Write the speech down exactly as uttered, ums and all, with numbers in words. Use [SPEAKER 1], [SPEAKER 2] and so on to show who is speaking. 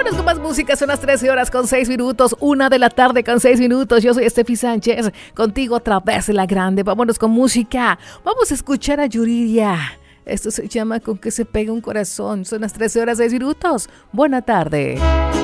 [SPEAKER 1] Vámonos con más música, son las trece horas con seis minutos, una de la tarde con seis minutos. Yo soy Estefi Sánchez, contigo otra vez en la grande. Vámonos con música, vamos a escuchar a Yuridia. Esto se llama Con que se pega un corazón. Son las trece horas seis minutos. Buena tarde.